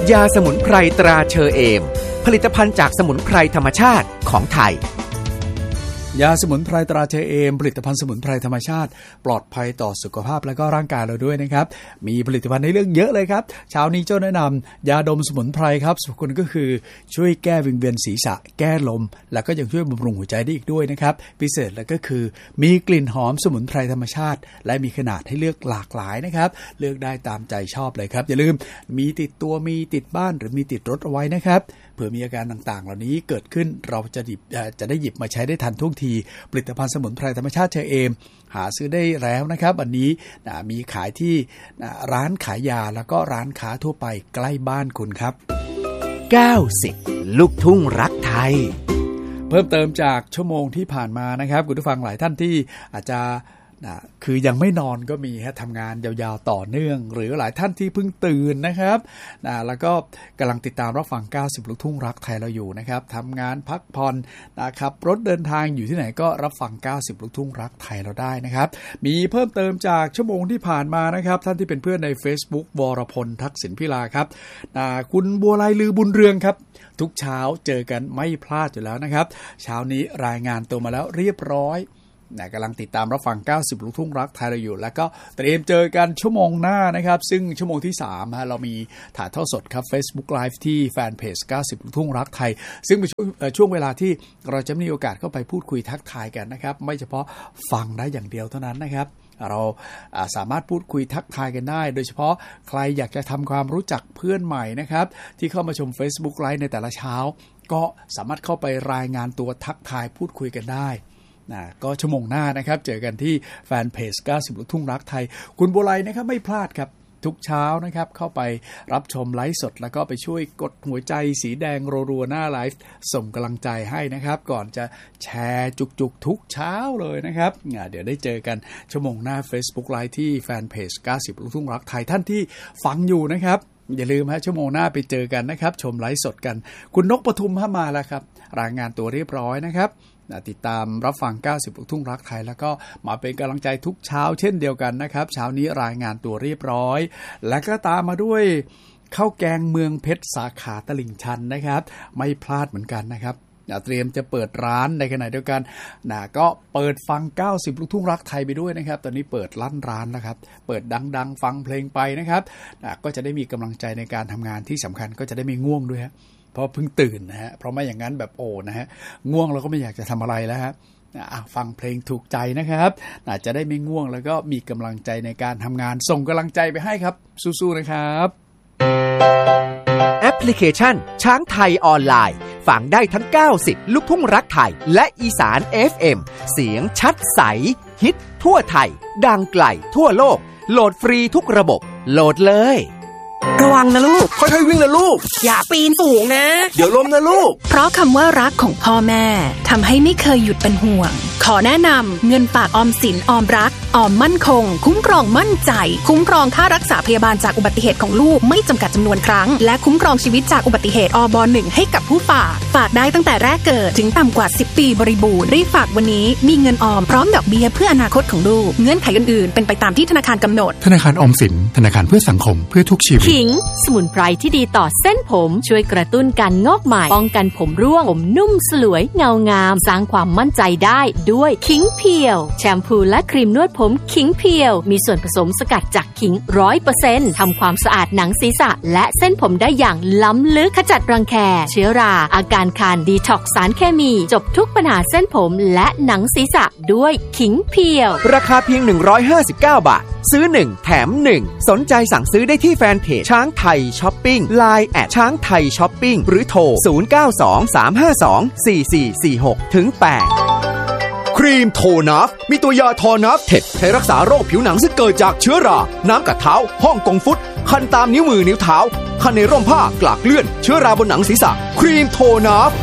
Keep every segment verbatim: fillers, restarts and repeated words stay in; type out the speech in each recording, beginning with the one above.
ยาสมุนไพรตราเชอเอมผลิตภัณฑ์จากสมุนไพรธรรมชาติของไทยยาสมุนไพรตราเชอเอมผลิตภัณฑ์สมุนไพรธรรมชาติปลอดภัยต่อสุขภาพและก็ร่างกายเราด้วยนะครับมีผลิตภัณฑ์ในเรื่องเยอะเลยครับเช้านี้เจ้าแนะนำยาดมสมุนไพรครับสรรพคุณก็คือช่วยแก้วิงเวียนศีรษะแก้ลมแล้วก็ยังช่วยบำรุงหัวใจได้อีกด้วยนะครับพิเศษแล้วก็คือมีกลิ่นหอมสมุนไพรธรรมชาติและมีขนาดให้เลือกหลากหลายนะครับเลือกได้ตามใจชอบเลยครับอย่าลืมมีติดตัวมีติดบ้านหรือมีติดรถเอาไว้นะครับเผื่อมีอาการต่างๆเหล่านี้เกิดขึ้นเราจะหยิบจะได้หยิบมาใช้ได้ทันท่วงทีผลิตภัณฑ์สมุนไพรธรรมชาติเชอเอมหาซื้อได้แล้วนะครับอันนี้มีขายที่ร้านขายยาแล้วก็ร้านค้าทั่วไปใกล้บ้านคุณครับเก้าสิบลูกทุ่งรักไทยเพิ่มเติมจากชั่วโมงที่ผ่านมานะครับคุณผู้ฟังหลายท่านที่อาจจะนะคือยังไม่นอนก็มีฮะทำงานยาวๆต่อเนื่องหรือหลายท่านที่เพิ่งตื่นนะครับนะแล้วก็กำลังติดตามรับฟังเก้าสิบลูกทุ่งรักไทยเราอยู่นะครับทำงานพักผ่อนนะครับรถเดินทางอยู่ที่ไหนก็รับฟังเก้าสิบลูกทุ่งรักไทยเราได้นะครับมีเพิ่มเติมจากชั่วโมงที่ผ่านมานะครับท่านที่เป็นเพื่อนใน Facebook วรพลทักษิณพิลาครับนะคุณบัวไลลือบุญเรืองครับทุกเช้าเจอกันไม่พลาดอยู่แล้วนะครับเช้านี้รายงานตัวมาแล้วเรียบร้อยนะกำลังติดตามรับฟังเก้าสิบลูกทุ่งรักไทยเราอยู่แล้วก็เตรียมเจอกันชั่วโมงหน้านะครับซึ่งชั่วโมงที่สามฮะเรามีถ่ายทอดสดครับ Facebook Live ที่แฟนเพจเก้าสิบลูกทุ่งรักไทยซึ่งเป็นช่วงเวลาที่เราจะมีโอกาสเข้าไปพูดคุยทักทายกันนะครับไม่เฉพาะฟังได้อย่างเดียวเท่านั้นนะครับเราสามารถพูดคุยทักทายกันได้โดยเฉพาะใครอยากจะทำความรู้จักเพื่อนใหม่นะครับที่เข้ามาชม Facebook Live ในแต่ละเช้าก็สามารถเข้าไปรายงานตัวทักทายพูดคุยกันได้นะก็ชั่วโมงหน้านะครับเจอกันที่แฟนเพจเก้าสิบลูกทุ่งรักไทยคุณบัวไลนะครับไม่พลาดครับทุกเช้านะครับเข้าไปรับชมไลฟ์สดแล้วก็ไปช่วยกดหัวใจสีแดงรัวๆหน้าไลฟ์ส่งกำลังใจให้นะครับก่อนจะแชร์จุกๆทุกเช้าเลยนะครับเดี๋ยวได้เจอกันชั่วโมงหน้า Facebook Live ที่แฟนเพจเก้าสิบลูกทุ่งรักไทยท่านที่ฟังอยู่นะครับอย่าลืมฮะชั่วโมงหน้าไปเจอกันนะครับชมไลฟ์สดกันคุณนกปทุมมาแล้วครับรายงานตัวเรียบร้อยนะครับติดตามรับฟังเก้าสิบลูกทุ่งรักไทยแล้วก็มาเป็นกำลังใจทุกเช้าเช่นเดียวกันนะครับเช้านี้รายงานตัวเรียบร้อยและก็ตามมาด้วยข้าวแกงเมืองเพชรสาขาตลิ่งชันนะครับไม่พลาดเหมือนกันนะครับเตรียมจะเปิดร้านในขณะเดียวกันนะก็เปิดฟังเก้าสิบลูกทุ่งรักไทยไปด้วยนะครับตอนนี้เปิดลั่นร้านแล้วครับเปิดดังๆฟังเพลงไปนะครับนะก็จะได้มีกำลังใจในการทำงานที่สำคัญก็จะได้ไม่ง่วงด้วยฮะเพราะเพิ่งตื่นนะฮะเพราะไม่อย่างนั้นแบบโอ้นะฮะง่วงเราก็ไม่อยากจะทำอะไรแล้วฮะฟังเพลงถูกใจนะครับจะได้ไม่ง่วงแล้วก็มีกำลังใจในการทำงานส่งกำลังใจไปให้ครับสู้ๆนะครับแอปพลิเคชันช้างไทยออนไลน์ฟังได้ทั้งเก้าสิบลูกทุ่งรักไทยและอีสาน เอฟ เอ็ม เสียงชัดใสฮิตทั่วไทยดังไกลทั่วโลกโหลดฟรีทุกระบบโหลดเลยระวังนะลูกค่อยๆวิ่งนะลูกอย่าปีนสูงนะเดี๋ยวล้มนะลูกเพราะคำว่ารักของพ่อแม่ทำให้ไม่เคยหยุดเป็นห่วงขอแนะนำเงินฝากออมสินออมรักออมมั่นคงคุ้มครองมั่นใจคุ้มครองค่ารักษาพยาบาลจากอุบัติเหตุของลูกไม่จำกัดจำนวนครั้งและคุ้มครองชีวิตจากอุบัติเหตุอบหนึ่งให้กับผู้ฝากฝากได้ตั้งแต่แรกเกิดถึงต่ำกว่าสิบปีบริบูรณ์รีบฝากวันนี้มีเงินออมพร้อมดอกเบี้ยเพื่ออนาคตของลูกเงื่อนไขอื่นๆเป็นไปตามที่ธนาคารกำหนดธนาคารออมสินธนาคารเพื่อสังคมเพื่อทุกชีวิตขิงสมุนไพรที่ดีต่อเส้นผมช่วยกระตุ้นการงอกใหม่ป้องกันผมร่วงผมนุ่มสลวยเงางามสร้างความมั่นใจได้ด้วยขิงเพียวแชมพูและครีมนวดผมขิงเพียวมีส่วนผสมสกัดจากขิง ร้อยเปอร์เซ็นต์ ทำความสะอาดหนังศีรษะและเส้นผมได้อย่างล้ำลึกขจัดรังแคเชื้อราอาการคันดีท็อกซ์สารเคมีจบทุกปัญหาเส้นผมและหนังศีรษะด้วยขิงเพียวราคาเพียงหนึ่งร้อยห้าสิบเก้าบาทซื้อหนึ่งแถมหนึ่งสนใจสั่งซื้อได้ที่แฟนเพจช้างไทยช้อปปิ้ง ไลน์ แอท ช้างไทยช้อปปิ้งหรือโทรศูนย์ เก้า สอง สาม ห้า สอง สี่ สี่ สี่ หก ถึง แปดครีมโทนัฟมีตัวยาทอนัฟเท็ดใช้รักษาโรคผิวหนังซึ่งเกิดจากเชื้อราน้ำกัดเท้าห้องกงฟุตคันตามนิ้วมือนิ้วเท้าคันในร่มผ้ากลากเลื่อนเชื้อราบนหนังศีรษะครีมโทนัฟ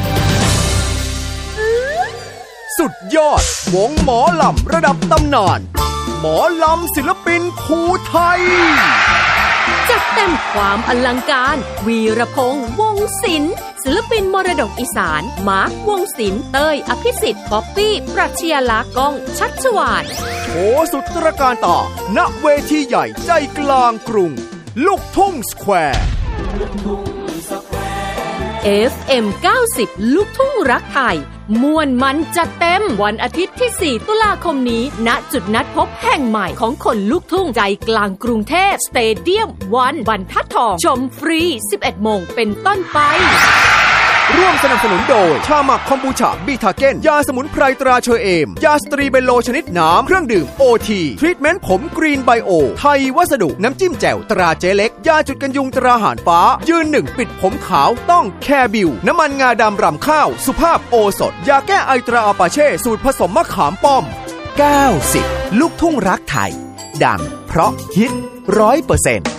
สุดยอดวงหมอลำระดับตำนานหมอลำศิลปินภูไทยจัดเต็มความอลังการวีรพงษ์วงศ์ศิลป์ศิลปินมรดกอีสานมาร์ควงศิลป์เต้ยอภิสิทธิ์ป๊อปปี้ปรัชญาลักษณ์ก้องชัชวาลโชว์สุดตระการตาณเวทีใหญ่ใจกลางกรุงลูกทุ่งสแควร์เอฟ เอ็ม เก้าสิบ ลูกทุ่งรักไทยม่วนมันจัดเต็มวันอาทิตย์ที่สี่ตุลาคมนี้ณจุดนัดพบแห่งใหม่ของคนลูกทุ่งใจกลางกรุงเทพสเตเดียมวันบรรทัดทองชมฟรี สิบเอ็ดโมงเป็นต้นไปร่วมสนับสนุนโดยชาหมักคอมบูชาบีทาเก้นยาสมุนไพรตราเชอเอมยาสตรีเบนโลชนิดน้ำเครื่องดื่มโอทีทรีทเมนต์ผมกรีนไบโอไทยวัสดุน้ำจิ้มแจ่วตราเจเล็กยาจุดกันยุงตราหารฟ้ายืนหนึ่งปิดผมขาวต้องแคบิวน้ำมันงาดำรำข้าวสุภาพโอสถยาแก้ไอตราอาปาเช่สูตรผสมมะขามป้อมเก้าสิบลูกทุ่งรักไทยดังเพราะฮิต ร้อยเปอร์เซ็นต์